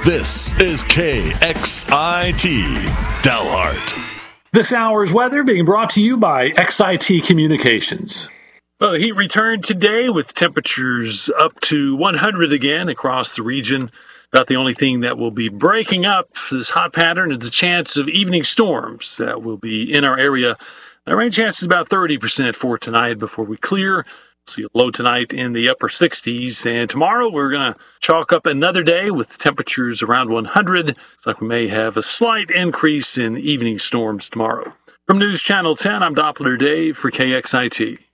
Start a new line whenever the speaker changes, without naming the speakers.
This is KXIT Dalhart.
This hour's weather being brought to you by XIT Communications.
Well, the heat returned today with temperatures up to 100 again across the region. About the only thing that will be breaking up this hot pattern is the chance of evening storms that will be in our area. The rain chance is about 30% for tonight before we clear. See a low tonight in the upper 60s. And tomorrow we're going to chalk up another day with temperatures around 100. Looks like we may have a slight increase in evening storms tomorrow. From News Channel 10, I'm Doppler Dave for KXIT.